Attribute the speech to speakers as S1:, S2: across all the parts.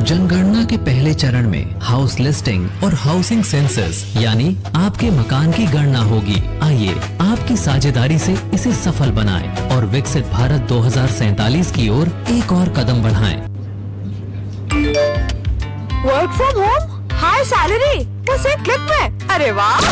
S1: जनगणना के पहले चरण में हाउस लिस्टिंग और हाउसिंग सेंसस यानी आपके मकान की गणना होगी। आइए आपकी साझेदारी से इसे सफल बनाएं और विकसित भारत 2047 की ओर एक और कदम बढ़ाएं।
S2: Work from home, high salary, बस एक क्लिक में। अरे वाह!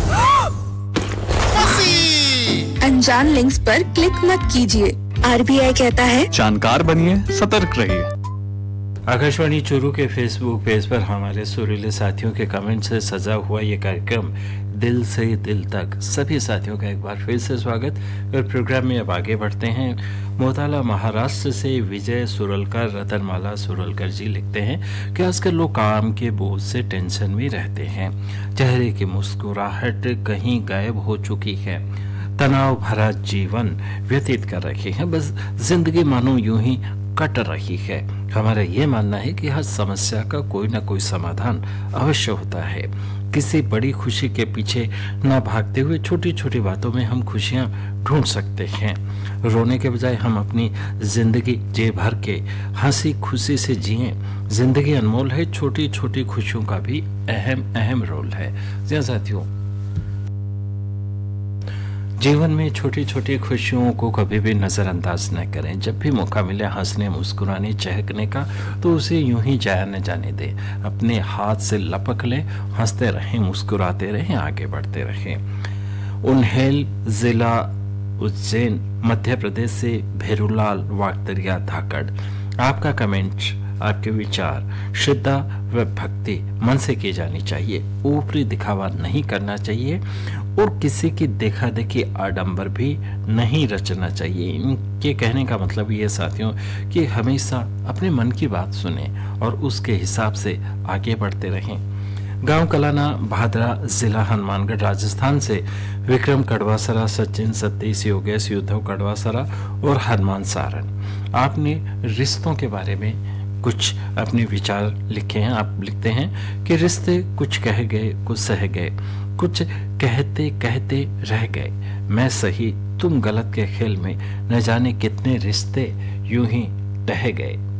S3: अनजान लिंक्स पर क्लिक मत कीजिए। आरबीआई कहता है
S4: जानकार बनिए, सतर्क रहिए।
S5: आकाशवाणी चूरू के फेसबुक पेज पर हमारे सुरीले साथियों के कमेंट से सजा हुआ ये कार्यक्रम दिल से दिल तक, सभी साथियों का एक बार फिर से स्वागत। और प्रोग्राम में अब आगे बढ़ते हैं। मोताला महाराष्ट्र से विजय सुरलकर, रतनमाला सुरलकर जी लिखते हैं कि आजकल लोग काम के बोझ से टेंशन में रहते हैं। चेहरे की मुस्कुराहट कहीं गायब हो चुकी है। तनाव भरा जीवन व्यतीत कर रहे हैं। बस जिंदगी मानो यूं ही कट रही है। हमारा ये मानना है कि हर समस्या का कोई ना कोई समाधान अवश्य होता है। किसी बड़ी खुशी के पीछे न भागते हुए छोटी छोटी बातों में हम खुशियां ढूंढ सकते हैं। रोने के बजाय हम अपनी जिंदगी जी भर के हंसी खुशी से जिएं। जिंदगी अनमोल है, छोटी छोटी खुशियों का भी अहम रोल है। जी साथियों, जीवन में छोटी छोटी खुशियों को कभी भी नजरअंदाज न करें। जब भी मौका मिले हंसने, मुस्कुराने, चहकने का, तो उसे यूं ही जाया न जाने दें। अपने हाथ से लपक लें, हंसते रहें, मुस्कुराते रहें, आगे बढ़ते रहें। उन्हेल जिला उज्जैन मध्य प्रदेश से भेरूलाल वागतरिया धाकड़, आपका कमेंट, आपके विचार, श्रद्धा व भक्ति मन से की जानी चाहिए। ऊपरी दिखावा नहीं करना चाहिए और किसी की देखा देखी आडंबर भी नहीं रचना चाहिए। इनके कहने का मतलब ये साथियों कि हमेशा अपने मन की बात सुने और उसके हिसाब से आगे बढ़ते रहें। गांव कलाना भादरा, जिला हनुमानगढ़, राजस्थान से विक्रम कड़वासरा, सचिन सतीश, योगेश, युद्धव कड़वासरा और हनुमान सारन, आपने रिश्तों के बारे में कुछ अपने विचार लिखे हैं। आप लिखते हैं कि रिश्ते कुछ कह गए, कुछ सह गए, कुछ कहते कहते रह गए। मैं सही तुम गलत के खेल में न जाने कितने रिश्ते यूं ही टह गए।